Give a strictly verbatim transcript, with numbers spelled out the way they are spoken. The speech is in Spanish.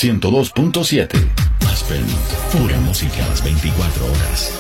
ciento dos punto siete. Aspen, pura música las veinticuatro horas.